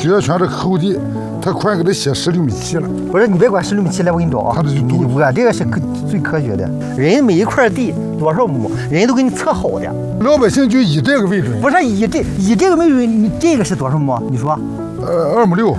薛家圈这后地，他快给他写16.7米了。 不是，你别管16.7来，我给你找啊。我这个是最科学的。人每一块地多少亩，人都给你测好的。 老百姓就以这个为准。 不是以这个为准，你这个是多少亩？你说？ 2.6亩。